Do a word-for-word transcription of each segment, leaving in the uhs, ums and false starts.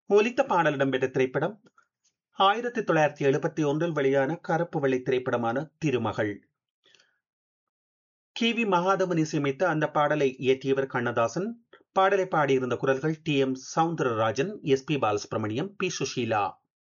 ஒலித்த பாடல் இடம்பெற்ற திரைப்படம் ஆயிரத்தி தொள்ளாயிரத்தி எழுபத்தி ஒன்றில் வெளியான கருப்பு வெள்ளை திரைப்படமான திருமகள். கி வி மகாதேவன் இசையமைத்த அந்த பாடலை இயற்றியவர் கண்ணதாசன். பாடலை பாடியிருந்த குரல்கள் D M Soundararajan, S B Balasubramaniam, B Sushila.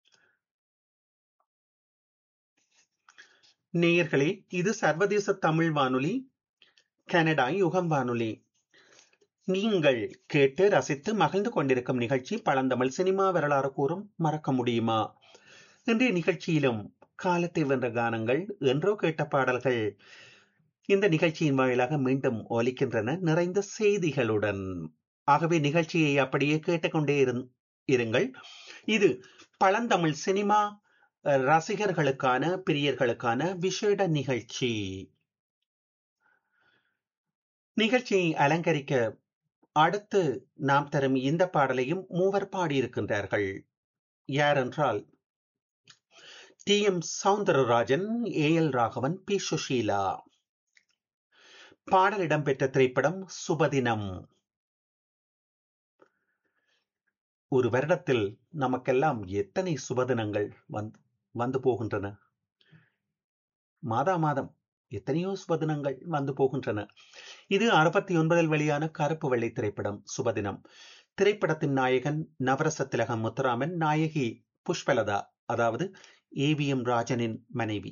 நேயர்களே, இது சர்வதேச தமிழ் வானொலி, கனடா யுகம் வானொலி. நீங்கள் கேட்டு ரசித்து மகிழ்ந்து கொண்டிருக்கும் நிகழ்ச்சி பழந்தமிழ் சினிமா வரலாறு கூறும் மறக்க முடியுமா. இன்றைய நிகழ்ச்சியிலும் காலத்தை வென்ற கானங்கள், என்றோ கேட்ட பாடல்கள் இந்த நிகழ்ச்சியின் வாயிலாக மீண்டும் ஒலிக்கின்றன, நிறைந்த செய்திகளுடன். ஆகவே நிகழ்ச்சியை அப்படியே கேட்டுக்கொண்டே இருங்கள். இது பழந்தமிழ் சினிமா ரசிகர்களுக்கான, பிரியர்களுக்கான விசேட நிகழ்ச்சி. நிகழ்ச்சியை அலங்கரிக்க அடுத்து நாம் தரும் இந்த பாடலையும் மூவர் பாடியிருக்கின்றார்கள். யார் என்றால் D M Soundararajan, A L Raghavan, B Sushila. பாடல் இடம்பெற்ற திரைப்படம் சுபதினம். ஒரு வருடத்தில் நமக்கெல்லாம் எத்தனை சுபதினங்கள் வந்து வந்து போகின்றன. மாதா மாதம் எத்தனையோ சுபதினங்கள் வந்து போகின்றன. இது அறுபத்தி ஒன்பதில் வெளியான கருப்பு வெள்ளை திரைப்படம் சுபதினம். திரைப்படத்தின் நாயகன் நவரச திலகம் முத்துராமன், நாயகி புஷ்பலதா, அதாவது ஏ வி எம் ராஜனின் மனைவி.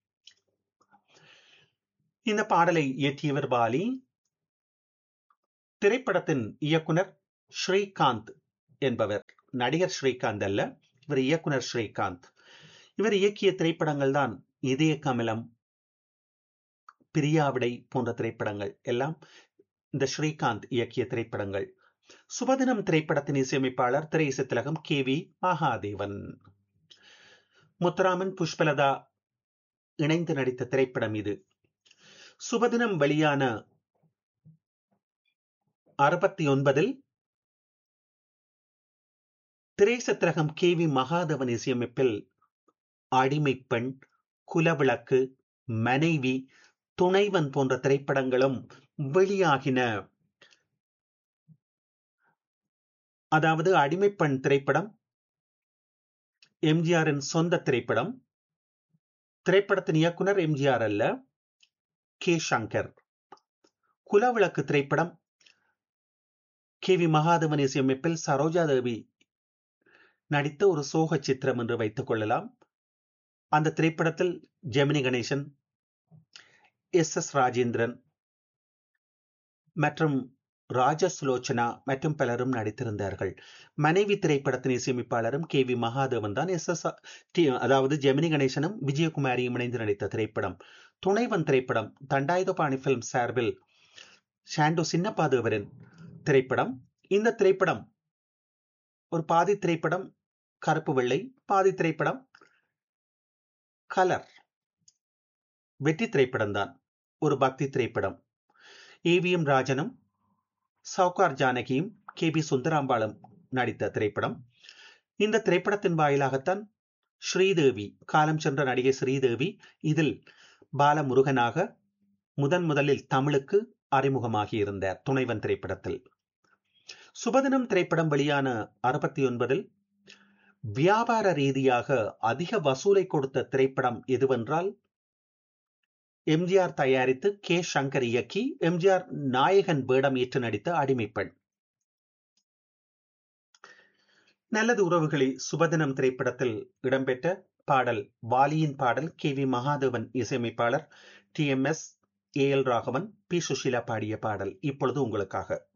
இந்த பாடலை இயற்றியவர் பாலி. திரைப்படத்தின் இயக்குனர் ஸ்ரீகாந்த் என்பவர். நடிகர் ஸ்ரீகாந்த் அல்ல, இவர் இயக்குனர் ஸ்ரீகாந்த். இவர் இயக்கிய திரைப்படங்கள் தான் இதய கமலம், பிரியாவிடை போன்ற திரைப்படங்கள் எல்லாம் இந்த ஸ்ரீகாந்த் இயக்கிய திரைப்படங்கள். சுபதினம் திரைப்படத்தின் இசையமைப்பாளர் திரை இசை திலகம் கே வி மகாதேவன். முத்துராமன், புஷ்பலதா இணைந்து நடித்த திரைப்படம் இது. சுபதினம் வெளியான அறுபத்தி ஒன்பதில் திரைசத்திரகம் கே வி மகாதேவன் இசையமைப்பில் அடிமை பெண், குலவிளக்கு, மனைவி, துணைவன் போன்ற திரைப்படங்களும் வெளியாகின. அதாவது அடிமைப்பெண் திரைப்படம் எம்ஜிஆரின் சொந்த திரைப்படம். திரைப்படத்தின் இயக்குனர் எம்ஜிஆர் அல்ல, கே சங்கர். குலவிளக்கு திரைப்படம் கே வி மகாதேவன் இசையமைப்பில் சரோஜா தேவி நடித்த ஒரு சோக சித்திரம் என்று வைத்துக் கொள்ளலாம். அந்த திரைப்படத்தில் ஜெமினி கணேசன், எஸ் எஸ் ராஜேந்திரன் மற்றும் ராஜசுலோச்சனா மற்றும் பலரும் நடித்திருந்தார்கள். மனைவி திரைப்படத்தின் இசையமைப்பாளரும் கே வி மகாதேவன் தான். எஸ் எஸ் அதாவது ஜெமினி கணேசனும் விஜயகுமாரியும் இணைந்து நடித்த திரைப்படம். துணைவன் திரைப்படம் தண்டாயுதபாணி பிலிம் சார்பில் ஷாண்டோ சின்னப்பாதேவரின் திரைப்படம். இந்த திரைப்படம் ஒரு பாதி திரைப்படம் கருப்பு வெள்ளை, பாதி திரைப்படம் கலர். வெற்றி திரைப்படம் தான், ஒரு பக்தி திரைப்படம். A V M ராஜனும் Sowcar ஜானகியும் K P சுந்தராம்பாளும் நடித்த திரைப்படம். இந்த திரைப்படத்தின் வாயிலாகத்தான் ஸ்ரீதேவி, காலம் சென்ற நடிகை ஸ்ரீதேவி இதில் பாலமுருகனாக முதன் முதலில் தமிழுக்கு அறிமுகமாகி இருந்தார் துணைவன் திரைப்படத்தில். சுபதினம் திரைப்படம் வெளியான அறுபத்தி ஒன்பதில் வியாபார ரீதியாக அதிக வசூலை கொடுத்த திரைப்படம் எதுவென்றால் எம்ஜிஆர் தயாரித்து கே சங்கர் இயக்கி எம்ஜிஆர் நாயகன் வேடம் ஏற்று நடித்த அடிமைப்பெண். நல்லது உறவுகளே, சுபதினம் திரைப்படத்தில் இடம்பெற்ற பாடல் வாலியின் பாடல். கே வி மகாதேவன் இசையமைப்பாளர், D M S, A L Raghavan, B Sushila பாடிய பாடல் இப்பொழுது உங்களுக்காக.